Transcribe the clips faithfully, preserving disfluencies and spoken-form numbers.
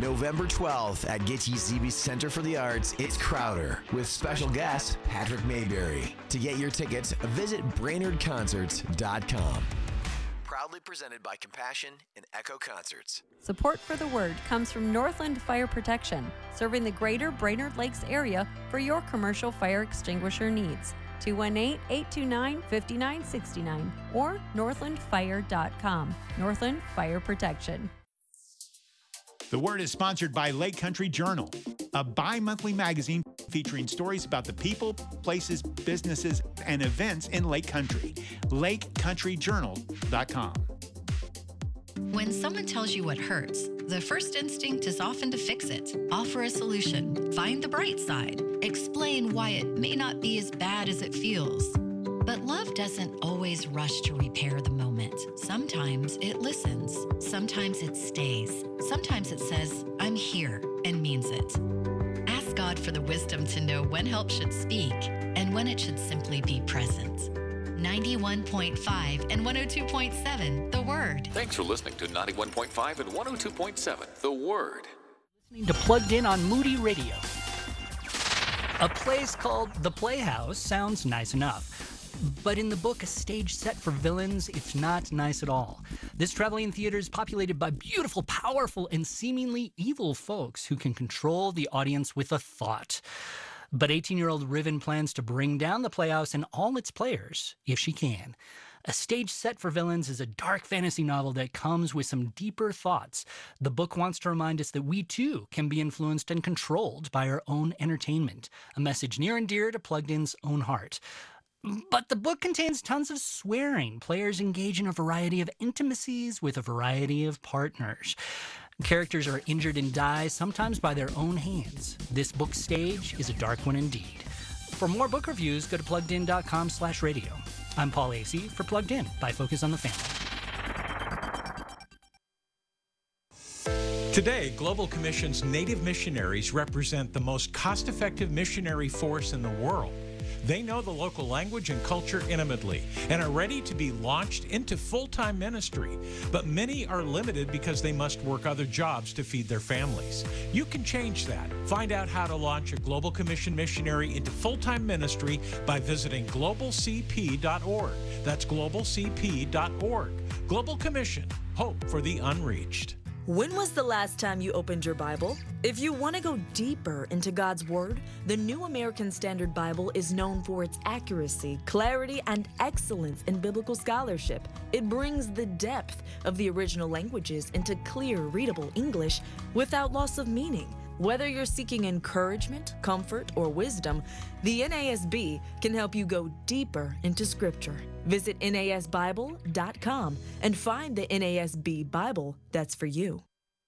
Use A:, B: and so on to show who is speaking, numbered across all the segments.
A: November twelfth at Gitche Zebe Center for the Arts, it's Crowder with special guest Patrick Mayberry. To get your tickets, visit Brainerd Concerts dot com. Proudly presented by Compassion and Echo Concerts.
B: Support for the Word comes from Northland Fire Protection, serving the greater Brainerd Lakes area for your commercial fire extinguisher needs. two one eight, eight two nine, five nine six nine or northland fire dot com. Northland Fire Protection.
C: The Word is sponsored by Lake Country Journal, a bi-monthly magazine featuring stories about the people, places, businesses, and events in Lake Country. lake country journal dot com.
D: When someone tells you what hurts, the first instinct is often to fix it, offer a solution, find the bright side, explain why it may not be as bad as it feels. But love doesn't always rush to repair the moment. Sometimes it listens. Sometimes it stays. Sometimes it says, I'm here, and means it. Ask God for the wisdom to know when help should speak and when it should simply be present. ninety-one point five and one oh two point seven, The Word.
E: Thanks for listening to ninety-one point five and one oh two point seven, The Word.
F: Listening to Plugged In on Moody Radio. A place called The Playhouse sounds nice enough. But in the book, A Stage Set for Villains, it's not nice at all. This traveling theater is populated by beautiful, powerful, and seemingly evil folks who can control the audience with a thought. But eighteen-year-old Riven plans to bring down the Playhouse and all its players, if she can. A Stage Set for Villains is a dark fantasy novel that comes with some deeper thoughts. The book wants to remind us that we, too, can be influenced and controlled by our own entertainment, a message near and dear to Plugged In's own heart. But the book contains tons of swearing. Players engage in a variety of intimacies with a variety of partners. Characters are injured and die, sometimes by their own hands. This book stage is a dark one indeed. For more book reviews, go to plugged in dot com slash radio. I'm Paul Acey for Plugged In by Focus on the Family.
G: Today, Global Commission's Native missionaries represent the most cost-effective missionary force in the world. They know the local language and culture intimately and are ready to be launched into full-time ministry. But many are limited because they must work other jobs to feed their families. You can change that. Find out how to launch a Global Commission missionary into full-time ministry by visiting global c p dot org. That's global c p dot org. Global Commission, hope for the unreached.
H: When was the last time you opened your Bible? If you want to go deeper into God's Word, the New American Standard Bible is known for its accuracy, clarity, and excellence in biblical scholarship. It brings the depth of the original languages into clear, readable English without loss of meaning. Whether you're seeking encouragement, comfort, or wisdom, the N A S B can help you go deeper into Scripture. Visit N A S Bible dot com and find the N A S B Bible that's for you.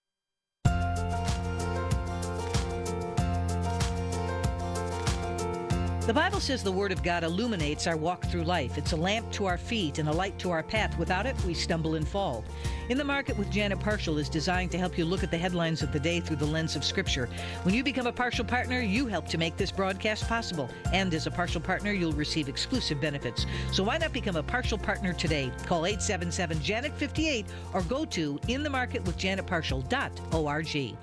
I: The Bible says the Word of God illuminates our walk through life. It's a lamp to our feet and a light to our path. Without it, we stumble and fall. In the Market with Janet Partial is designed to help you look at the headlines of the day through the lens of Scripture. When you become a partial partner, you help to make this broadcast possible. And as a partial partner, you'll receive exclusive benefits. So why not become a partial partner today? Call eight seven seven, Janet fifty-eight or go to in the market with janet partial dot org.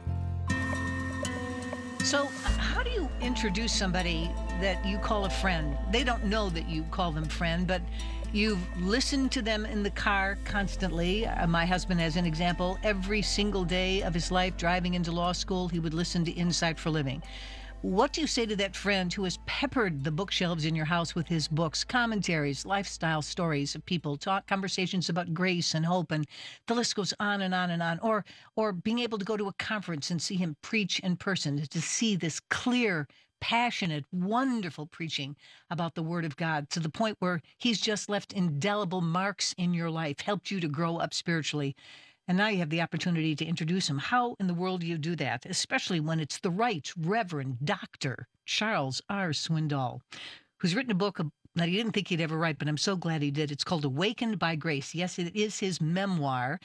I: So how do you introduce somebody that you call a friend? They don't know that you call them friend, but you've listened to them in the car constantly. Uh, my husband, as an example, every single day of his life driving into law school, he would listen to Insight for Living. What do you say to that friend who has peppered the bookshelves in your house with his books, commentaries, lifestyle stories of people, talk conversations about grace and hope, and the list goes on and on and on, or or being able to go to a conference and see him preach in person, to see this clear, passionate, wonderful preaching about the Word of God to the point where he's just left indelible marks in your life, helped you to grow up spiritually. And now you have the opportunity to introduce him. How in the world do you do that, especially when it's the Right Reverend Doctor Charles R. Swindoll, who's written a book that he didn't think he'd ever write, but I'm so glad he did. It's called Awakened by Grace. Yes, it is his memoir,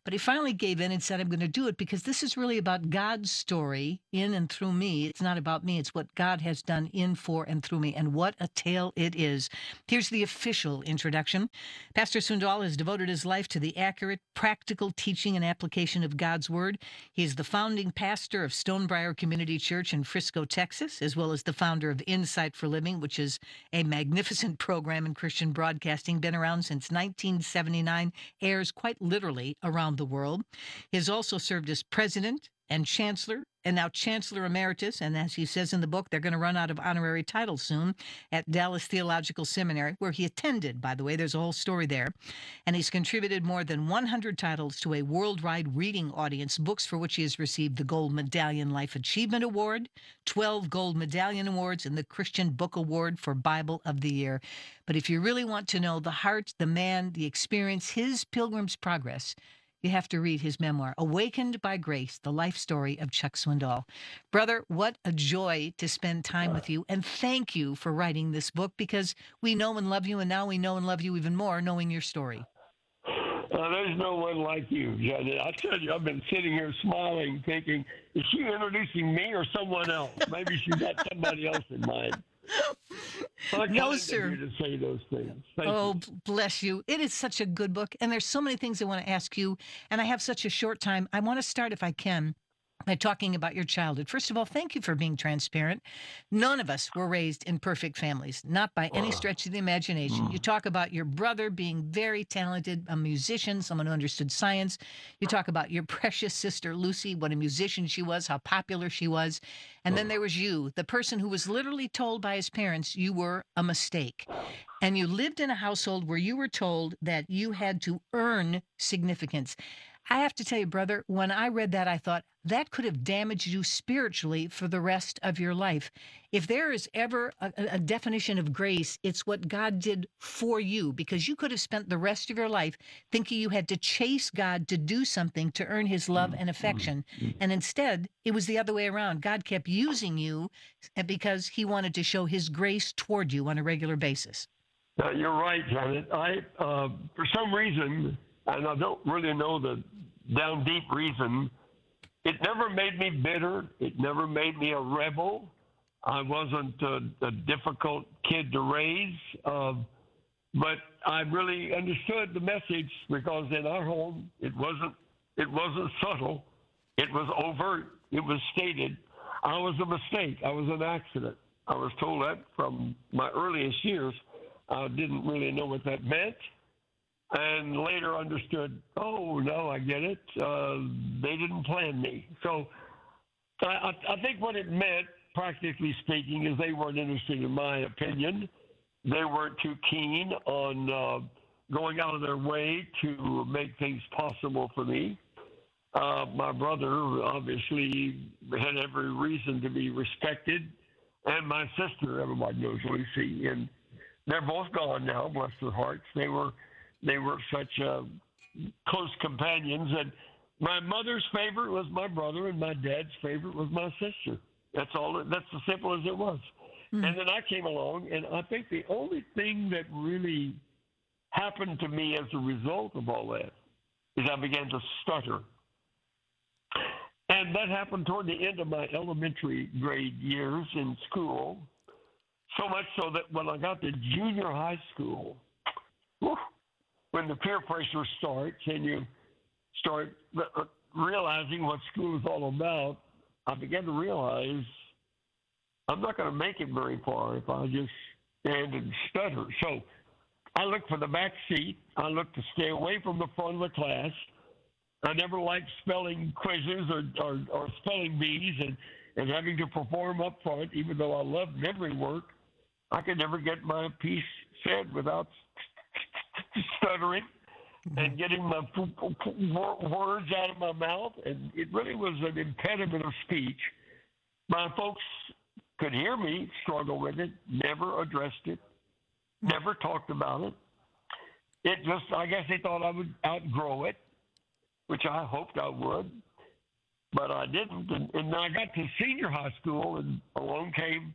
I: But he finally gave in and said, I'm going to do it because this is really about God's story in and through me. It's not about me. It's what God has done in, for, and through me. And what a tale it is. Here's the official introduction. Pastor Swindoll has devoted his life to the accurate, practical teaching and application of God's Word. He is the founding pastor of Stonebriar Community Church in Frisco, Texas, as well as the founder of Insight for Living, which is a magnificent program in Christian broadcasting, been around since nineteen seventy-nine, airs quite literally around the world. He has also served as president and chancellor, and now chancellor emeritus, and as he says in the book, they're going to run out of honorary titles soon, at Dallas Theological Seminary, where he attended, by the way. There's a whole story there. And he's contributed more than one hundred titles to a worldwide reading audience, books for which he has received the Gold Medallion Life Achievement Award, twelve Gold Medallion Awards, and the Christian Book Award for Bible of the Year. But if you really want to know the heart, the man, the experience, his Pilgrim's Progress, you have to read his memoir, Awakened by Grace, the life story of Chuck Swindoll. Brother, what a joy to spend time with you. And thank you for writing this book, because we know and love you, and now we know and love you even more knowing your story.
J: Uh, there's no one like you, Janet. I tell you, I've been sitting here smiling, thinking, is she introducing me or someone else? Maybe she's got somebody else in mind. So
I: no, sir.
J: You to say those things. Thank
I: oh,
J: you.
I: Bless you. It is such a good book, and there's so many things I want to ask you, and I have such a short time. I want to start, if I can, by talking about your childhood. First of all, thank you for being transparent. None of us were raised in perfect families, not by any stretch of the imagination. You talk about your brother being very talented, a musician, someone who understood science. You talk about your precious sister, Lucy, what a musician she was, how popular she was. And then there was you, the person who was literally told by his parents you were a mistake. And you lived in a household where you were told that you had to earn significance. I have to tell you, brother, when I read that, I thought that could have damaged you spiritually for the rest of your life. If there is ever a, a definition of grace, it's what God did for you, because you could have spent the rest of your life thinking you had to chase God to do something to earn his love and affection. And instead, it was the other way around. God kept using you because he wanted to show his grace toward you on a regular basis.
J: Uh, you're right, Janet. I, uh, for some reason, and I don't really know the down deep reason, it never made me bitter. It never made me a rebel. I wasn't a, a difficult kid to raise, uh, but I really understood the message, because in our home it wasn't it wasn't subtle. It was overt. It was stated. I was a mistake. I was an accident. I was told that from my earliest years. I didn't really know what that meant. And later understood, oh, no, I get it. Uh, they didn't plan me. So I, I think what it meant, practically speaking, is they weren't interested in my opinion. They weren't too keen on uh, going out of their way to make things possible for me. Uh, my brother obviously had every reason to be respected. And my sister, everybody knows Lucy. And they're both gone now, bless their hearts. They were... They were such uh, close companions. And my mother's favorite was my brother, and my dad's favorite was my sister. That's all. That's as simple as it was. Mm-hmm. And then I came along, and I think the only thing that really happened to me as a result of all that is I began to stutter. And that happened toward the end of my elementary grade years in school, so much so that when I got to junior high school, whew, when the peer pressure starts and you start realizing what school is all about, I began to realize I'm not going to make it very far if I just stand and stutter. So I looked for the back seat. I looked to stay away from the front of the class. I never liked spelling quizzes or, or, or spelling bees and, and having to perform up front, even though I loved memory work. I could never get my piece said without stuttering and getting my words out of my mouth, and it really was an impediment of speech. My folks could hear me struggle with it, never addressed it, never talked about it. It just, I guess they thought I would outgrow it, which I hoped I would, but I didn't. And, and then I got to senior high school, and along came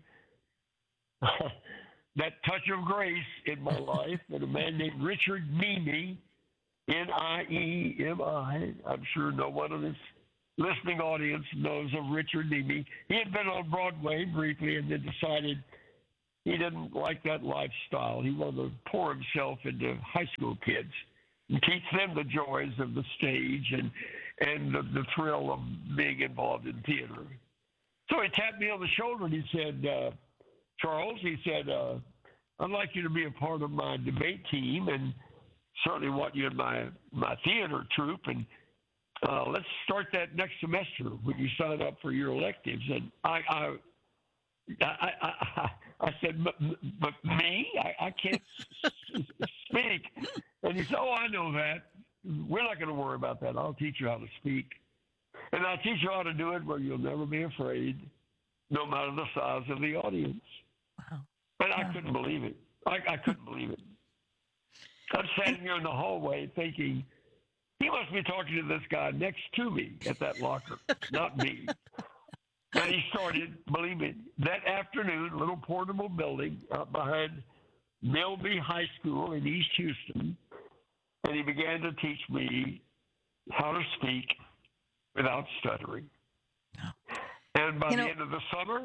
J: that touch of grace in my life, and a man named Richard Mimi N I E M I. I'm sure no one in this listening audience knows of Richard Nemi. He had been on Broadway briefly and then decided he didn't like that lifestyle. He wanted to pour himself into high school kids and teach them the joys of the stage and, and the, the thrill of being involved in theater. So he tapped me on the shoulder and he said, uh, Charles, he said, uh, I'd like you to be a part of my debate team and certainly want you in my, my theater troupe. And uh, let's start that next semester when you sign up for your electives. And I, I, I, I, I said, but, but me, I, I can't speak. And he said, oh, I know that. We're not going to worry about that. I'll teach you how to speak. And I'll teach you how to do it where you'll never be afraid, no matter the size of the audience.
I: Wow.
J: And I couldn't believe it. I, I couldn't believe it. I'm standing here in the hallway thinking, he must be talking to this guy next to me at that locker, not me. And he started, believe me, that afternoon, little portable building up behind Milby High School in East Houston, and he began to teach me how to speak without stuttering. And by
I: You
J: the
I: know-
J: end of the summer,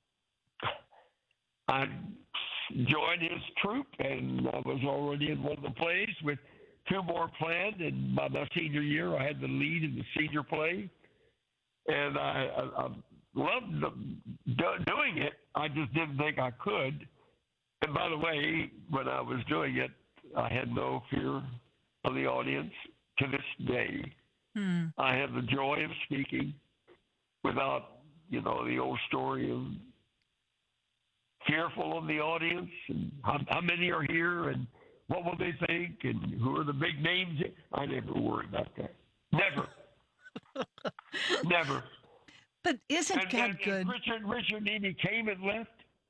J: I joined his troupe, and I was already in one of the plays with two more planned. And by my senior year, I had the lead in the senior play, and I, I, I loved the, do, doing it. I just didn't think I could. And by the way, when I was doing it, I had no fear of the audience to this day.
I: Hmm.
J: I have the joy of speaking without, you know, the old story of fearful of the audience and how, how many are here and what will they think and who are the big names. I never worry about that. Never. Never.
I: But isn't
J: And,
I: God
J: and,
I: good?
J: and Richard Richard Nemi came and left,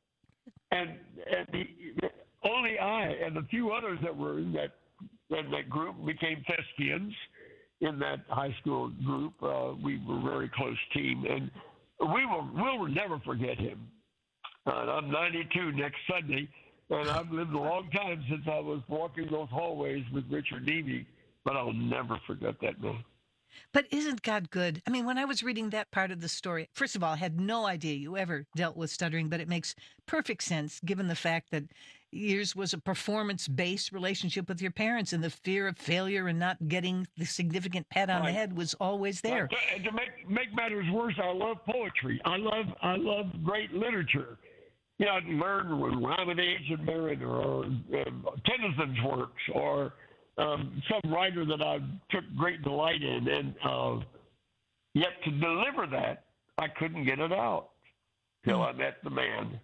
J: and and the, only I and a few others that were in that in that group became thespians. In that high school group, uh, we were a very close team, and we will we'll never forget him. Uh, I'm ninety-two next Sunday, and I've lived a long time since I was walking those hallways with Richard Nemi, but I'll never forget that man.
I: But isn't God good? I mean, when I was reading that part of the story, first of all, I had no idea you ever dealt with stuttering, but it makes perfect sense given the fact that yours was a performance-based relationship with your parents, and the fear of failure and not getting the significant pat on the
J: Right.
I: head was always there.
J: But to, and to make make matters worse, I love poetry. I love I love great literature. You know, I'd learned when Ryman Agent Merritt or uh, Tennyson's works or um, some writer that I took great delight in, and uh, yet to deliver that, I couldn't get it out till
I: Hmm.
J: I met the man,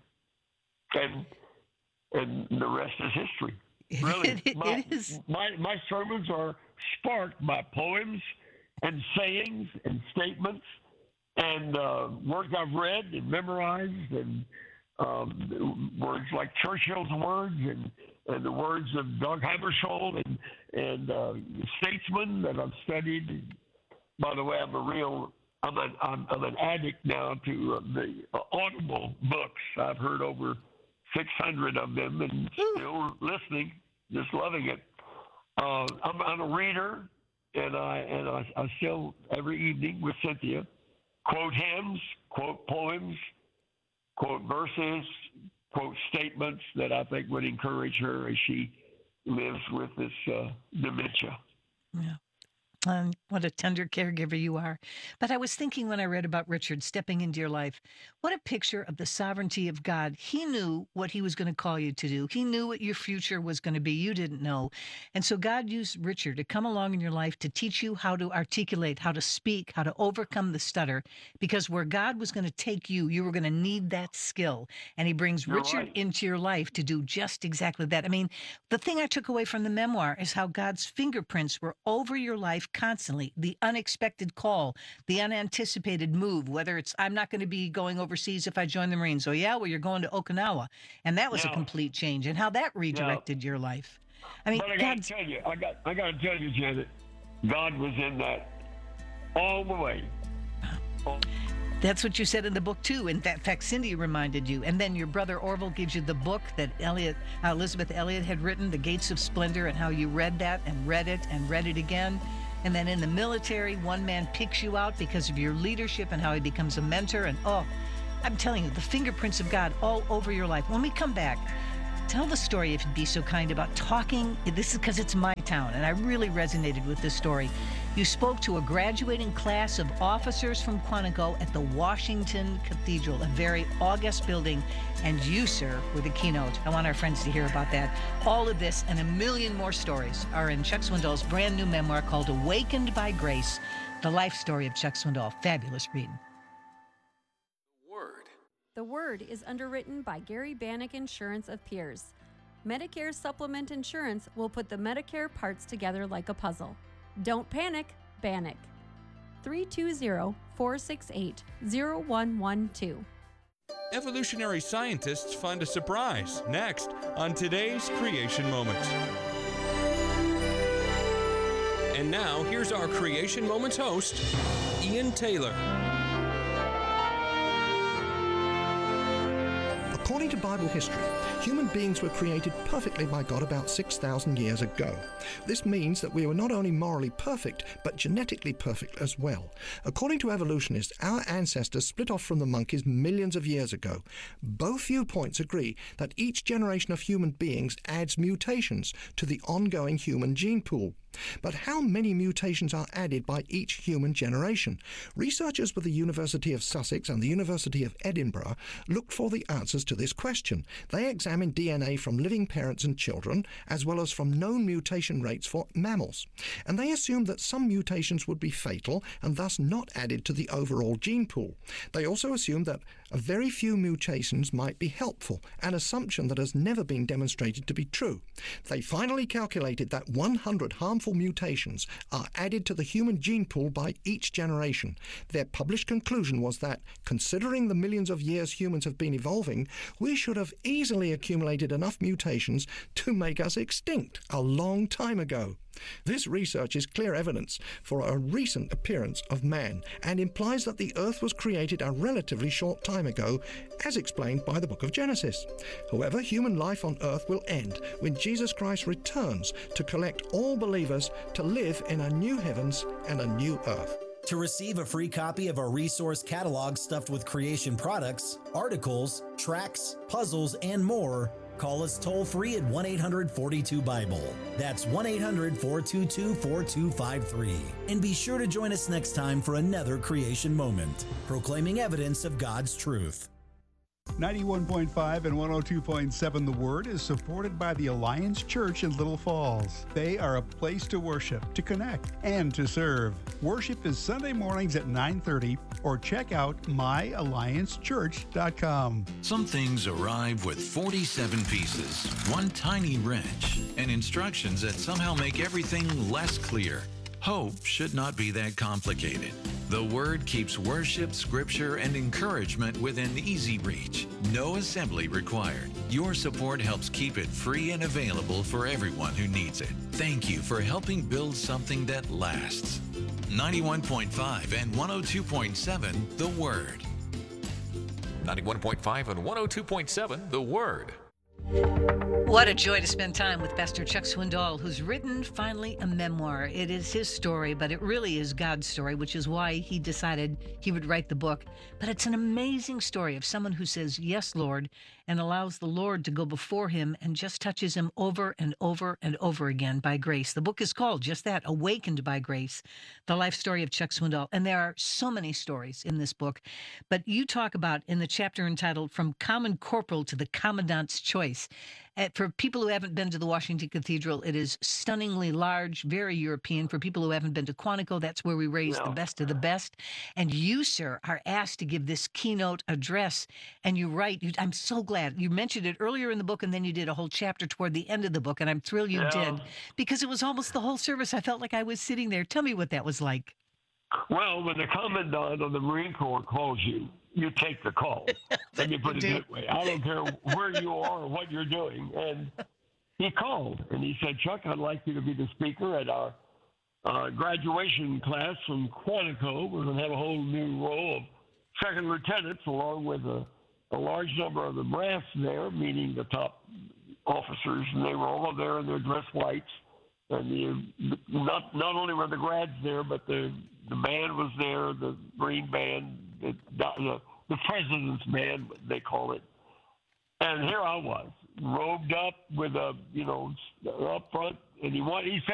J: and and the rest is history. Really,
I: It-
J: my,
I: it is.
J: my my sermons are sparked by poems and sayings and statements and uh, words I've read and memorized, and um, words like Churchill's words and, and the words of Doug Hammarskjöld and and uh, statesmen that I've studied. By the way, I'm a real I'm an I'm, I'm an addict now to uh, the uh, Audible books. I've heard over six hundred of them and still listening, just loving it. Uh, I'm, I'm a reader, and I and I, I still every evening with Cynthia quote hymns, quote poems, quote verses, quote statements that I think would encourage her as she lives with this uh, dementia.
I: Yeah. Um, what a tender caregiver you are. But I was thinking when I read about Richard stepping into your life, what a picture of the sovereignty of God. He knew what he was going to call you to do. He knew what your future was going to be. You didn't know. And so God used Richard to come along in your life to teach you how to articulate, how to speak, how to overcome the stutter. Because where God was going to take you, you were going to need that skill. And he brings
J: You're
I: Richard
J: right.
I: into your life to do just exactly that. I mean, the thing I took away from the memoir is how God's fingerprints were over your life constantly. The unexpected call, the unanticipated move, whether it's, I'm not going to be going overseas if I join the Marines. Oh, yeah, well, you're going to Okinawa. And that was a
J: Yeah.
I: complete change, and how that redirected your life. I mean,
J: But I got
I: God's,
J: to tell you, I got I got to tell you, Janet, God was in that all the way.
I: That's what you said in the book, too. In fact, fact, Cindy reminded you. And then your brother Orville gives you the book that Elliot, uh, Elizabeth Elliot had written, The Gates of Splendor, and how you read that and read it and read it again. And then in the military, one man picks you out because of your leadership and how he becomes a mentor. And, oh, I'm telling you, the fingerprints of God all over your life. When we come back, tell the story, if you'd be so kind, about talking. This is because it's my town, and I really resonated with this story. You spoke to a graduating class of officers from Quantico at the Washington Cathedral, a very august building, and you, sir, were the keynote. I want our friends to hear about that. All of this and a million more stories are in Chuck Swindoll's brand new memoir called Awakened by Grace, the life story of Chuck Swindoll. Fabulous read.
B: The Word is underwritten by Gary Bannock Insurance of Pierce. Medicare Supplement Insurance will put the Medicare parts together like a puzzle. Don't panic, Bannock. three two zero, four six eight, zero one one two.
K: Evolutionary scientists find a surprise next on today's Creation Moments. And now, here's our Creation Moments host, Ian Taylor.
L: According to Bible history, human beings were created perfectly by God about six thousand years ago. This means that we were not only morally perfect, but genetically perfect as well. According to evolutionists, our ancestors split off from the monkeys millions of years ago. Both viewpoints agree that each generation of human beings adds mutations to the ongoing human gene pool. But how many mutations are added by each human generation? Researchers with the University of Sussex and the University of Edinburgh looked for the answers to this question. They examined D N A from living parents and children, as well as from known mutation rates for mammals. And they assumed that some mutations would be fatal and thus not added to the overall gene pool. They also assumed that a very few mutations might be helpful, an assumption that has never been demonstrated to be true. They finally calculated that one hundred harmful mutations are added to the human gene pool by each generation. Their published conclusion was that, considering the millions of years humans have been evolving, we should have easily accumulated enough mutations to make us extinct a long time ago. This research is clear evidence for a recent appearance of man and implies that the earth was created a relatively short time ago, as explained by the book of Genesis. However, human life on earth will end when Jesus Christ returns to collect all believers to live in a new heavens and a new earth.
M: To receive a free copy of our resource catalog stuffed with creation products, articles, tracks, puzzles, and more, call us toll-free at one eight hundred, four two, Bible. That's one eight hundred, four two two, four two five three. And be sure to join us next time for another Creation Moment, proclaiming evidence of God's truth.
C: ninety-one point five and one oh two point seven The Word is supported by the Alliance Church in Little Falls. They are a place to worship, to connect, and to serve. Worship is Sunday mornings at nine thirty, or check out my alliance church dot com.
N: Some things arrive with forty-seven pieces, one tiny wrench, and instructions that somehow make everything less clear. Hope should not be that complicated. The Word keeps worship, scripture, and encouragement within easy reach. No assembly required. Your support helps keep it free and available for everyone who needs it. Thank you for helping build something that lasts. ninety-one point five and one oh two point seven The Word.
E: ninety-one point five and one oh two point seven The Word.
I: What a joy to spend time with Pastor Chuck Swindoll, who's written, finally, a memoir. It is his story, but it really is God's story, which is why he decided he would write the book. But it's an amazing story of someone who says, yes, Lord, and allows the Lord to go before him and just touches him over and over and over again by grace. The book is called just that, Awakened by Grace, the life story of Chuck Swindoll. And there are so many stories in this book. But you talk about, in the chapter entitled From Common Corporal to the Commandant's Choice, Uh, for people who haven't been to the Washington Cathedral, it is stunningly large, very European. For people who haven't been to Quantico, that's where we raise no. the best of the best. And you, sir, are asked to give this keynote address. And you write, you, I'm so glad. You mentioned it earlier in the book, and then you did a whole chapter toward the end of the book. And I'm thrilled you yeah. did, because it was almost the whole service. I felt like I was sitting there. Tell me what that was like.
J: Well, when the Commandant of the Marine Corps calls you, you take the call. Let me put it that way. I don't care where you are or what you're doing. And he called, and he said, Chuck, I'd like you to be the speaker at our uh, graduation class from Quantico. We're going to have a whole new row of second lieutenants, along with a, a large number of the brass there, meaning the top officers, and they were all there in their dress whites. And the, not not only were the grads there, but the the band was there, the Green Band, the, the, the President's Band, they call it. And here I was, robed up with a, you know, up front, and he wanted, he said,